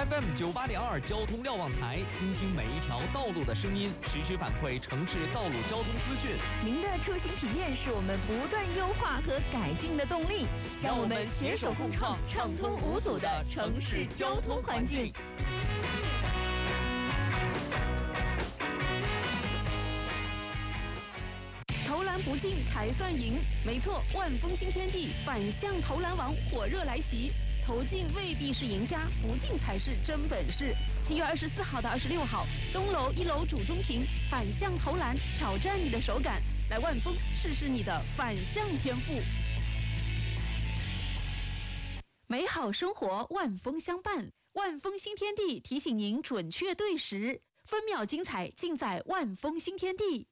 FM98.2交通瞭望台，倾听每一条道路的声音，实时反馈城市道路交通资讯。 您的出行体验是我们不断优化和改进的动力，让我们携手共创畅通无阻的城市交通环境。投篮不进才算赢，没错，万丰新天地反向投篮王火热来袭。投进未必是赢家，不进才是真本事。7月24号到26号，东楼1楼主中庭反向投篮，挑战你的手感。来万丰试试你的反向天赋。美好生活万丰相伴，万丰新天地提醒您准确对时，分秒精彩尽在万丰新天地。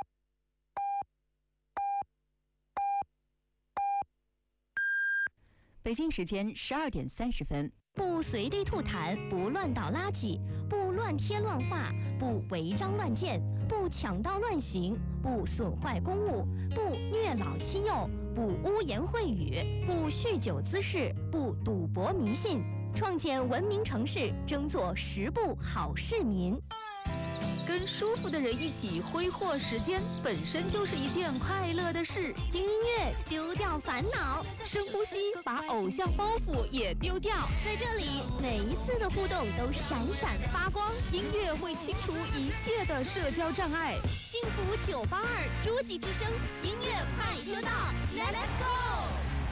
北京时间12点30分。 不随地吐痰，不乱倒垃圾，不乱贴乱画，不违章乱建，不抢道乱行，不损坏公物，不虐老欺幼，不污言秽语，不酗酒滋事，不赌博迷信，创建文明城市，争做10不好市民。跟舒服的人一起挥霍时间，本身就是一件快乐的事。听音乐，丢掉烦恼；深呼吸，把偶像包袱也丢掉。在这里，每一次的互动都闪闪发光。音乐会清除一切的社交障碍。幸福982，诸暨之声，音乐快车道 ，Let's go！